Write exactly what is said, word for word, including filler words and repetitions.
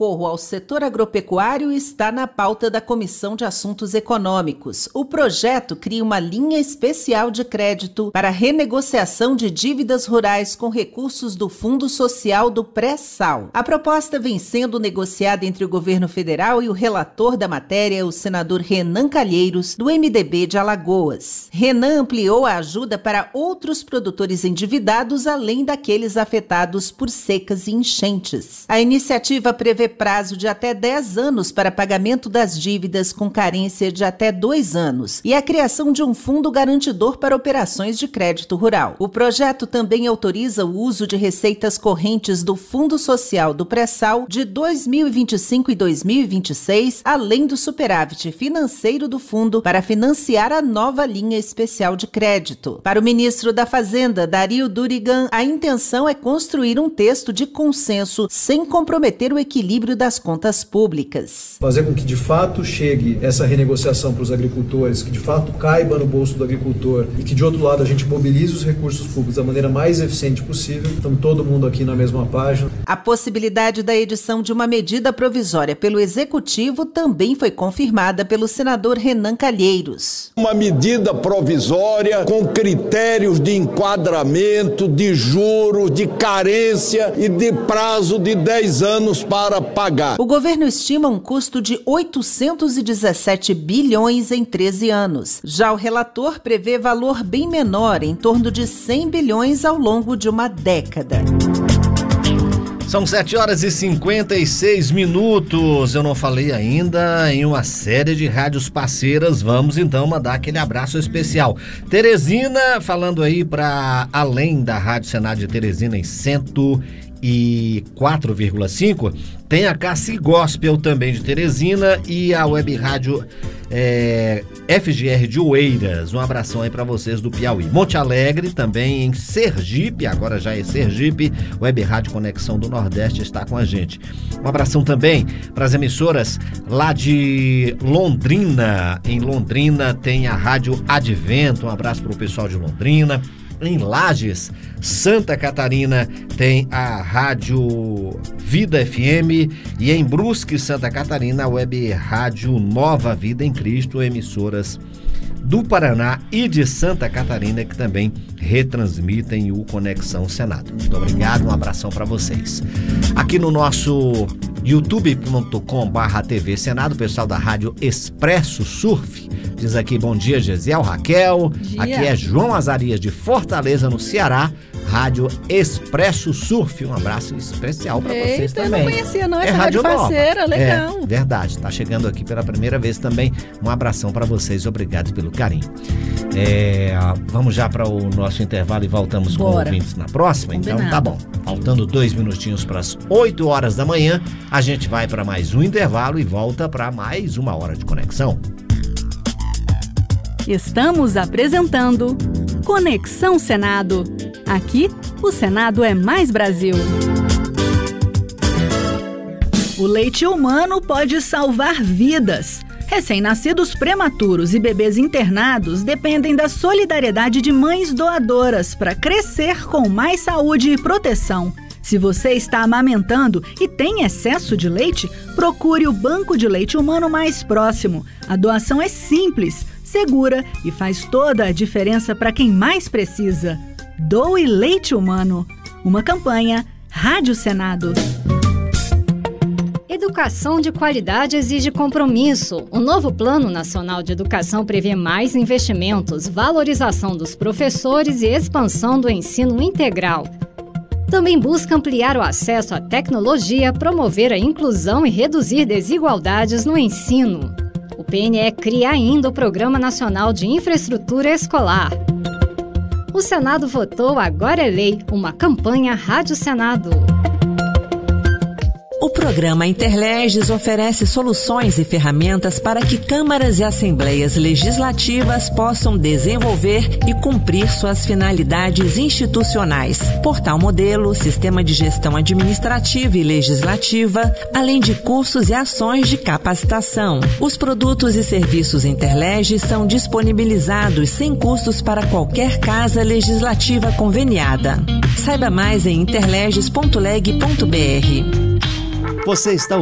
socorro ao setor agropecuário está na pauta da Comissão de Assuntos Econômicos. O projeto cria uma linha especial de crédito para renegociação de dívidas rurais com recursos do Fundo Social do Pré-Sal. A proposta vem sendo negociada entre o governo federal e o relator da matéria, o senador Renan Calheiros, do M D B de Alagoas. Renan ampliou a ajuda para outros produtores endividados, além daqueles afetados por secas e enchentes. A iniciativa prevê prazo de até dez anos para pagamento das dívidas com carência de até dois anos e a criação de um fundo garantidor para operações de crédito rural. O projeto também autoriza o uso de receitas correntes do Fundo Social do Pré-Sal de dois mil e vinte e cinco e dois mil e vinte e seis, além do superávit financeiro do fundo para financiar a nova linha especial de crédito. Para o ministro da Fazenda, Dario Durigan, a intenção é construir um texto de consenso sem comprometer o equilíbrio das contas públicas. Fazer com que de fato chegue essa renegociação para os agricultores, que de fato caiba no bolso do agricultor e que de outro lado a gente mobilize os recursos públicos da maneira mais eficiente possível. Então todo mundo aqui na mesma página. A possibilidade da edição de uma medida provisória pelo Executivo também foi confirmada pelo senador Renan Calheiros. Uma medida provisória com critérios de enquadramento, de juros, de carência e de prazo de dez anos para pagar. O governo estima um custo de oitocentos e dezessete bilhões em treze anos. Já o relator prevê valor bem menor, em torno de cem bilhões ao longo de uma década. São sete horas e cinquenta e seis minutos. Eu não falei ainda em uma série de rádios parceiras. Vamos então mandar aquele abraço especial. Teresina, falando aí para além da Rádio Senado de Teresina em cento e quatro vírgula cinco, tem a Cassi Gospel também de Teresina e a Web Rádio é, F G R de Oeiras. Um abração aí para vocês do Piauí. Monte Alegre também em Sergipe, agora já é Sergipe, Web Rádio Conexão do Nordeste está com a gente. Um abração também para as emissoras lá de Londrina. Em Londrina tem a Rádio Advento, um abraço para o pessoal de Londrina. Em Lages, Santa Catarina, tem a Rádio Vida F M e em Brusque, Santa Catarina, a Web Rádio Nova Vida em Cristo, emissoras do Paraná e de Santa Catarina que também retransmitem o Conexão Senado. Muito obrigado, um abração para vocês. Aqui no nosso youtube ponto com barra T V Senado, o pessoal da Rádio Expresso Surf diz aqui: bom dia, Gesiel, Raquel. Dia. Aqui é João Azarias de Fortaleza, no Ceará. Rádio Expresso Surf, um abraço especial para vocês também. Eu não conhecia não, essa é rádio nova. Parceira, legal. É, verdade, tá chegando aqui pela primeira vez também. Um abração para vocês, obrigado pelo carinho. É, vamos já para o nosso intervalo e voltamos Bora. com ouvintes na próxima? Combinado. Então tá bom, faltando dois minutinhos para as oito horas da manhã, a gente vai para mais um intervalo e volta para mais uma hora de conexão. Estamos apresentando Conexão Senado. Aqui, o Senado é mais Brasil. O leite humano pode salvar vidas. Recém-nascidos prematuros e bebês internados dependem da solidariedade de mães doadoras para crescer com mais saúde e proteção. Se você está amamentando e tem excesso de leite, procure o banco de leite humano mais próximo. A doação é simples, segura e faz toda a diferença para quem mais precisa. Doe leite humano. Uma campanha Rádio Senado. Educação de qualidade exige compromisso. O novo Plano Nacional de Educação prevê mais investimentos, valorização dos professores e expansão do ensino integral. Também busca ampliar o acesso à tecnologia, promover a inclusão e reduzir desigualdades no ensino. O P N E cria ainda o Programa Nacional de Infraestrutura Escolar. O Senado votou Agora é Lei, uma campanha Rádio Senado. O programa Interleges oferece soluções e ferramentas para que câmaras e assembleias legislativas possam desenvolver e cumprir suas finalidades institucionais. Portal modelo, sistema de gestão administrativa e legislativa, além de cursos e ações de capacitação. Os produtos e serviços Interleges são disponibilizados sem custos para qualquer casa legislativa conveniada. Saiba mais em interleges ponto leg ponto br. Você está